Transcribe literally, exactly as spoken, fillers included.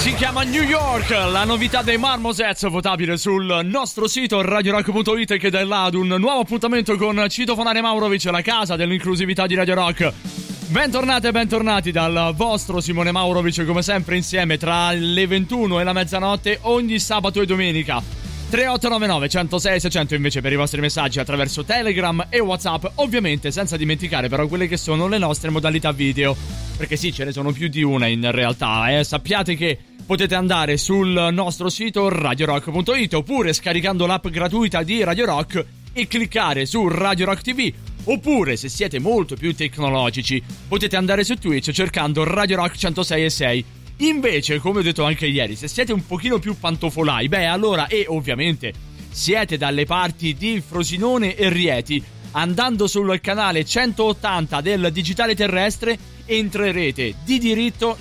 Si chiama New York, la novità dei Marmosets, votabile sul nostro sito radio rock punto it, che dà là ad un nuovo appuntamento con Citofonare Maurovic, la casa dell'inclusività di Radio Rock. Bentornate e bentornati dal vostro Simone Maurovic, come sempre insieme tra le ventuno e la mezzanotte ogni sabato e domenica. tre otto nove nove uno zero sei sei zero zero invece per i vostri messaggi attraverso Telegram e WhatsApp, ovviamente senza dimenticare però quelle che sono le nostre modalità video, perché sì, ce ne sono più di una in realtà, eh. Sappiate che potete andare sul nostro sito radio rock punto it oppure scaricando l'app gratuita di Radio Rock e cliccare su Radio Rock T V, oppure se siete molto più tecnologici potete andare su Twitch cercando Radio Rock centosei e sei. Invece, come ho detto anche ieri, se siete un pochino più pantofolai, beh allora, e ovviamente siete dalle parti di Frosinone e Rieti, andando sul canale centottanta del Digitale Terrestre entrerete di diritto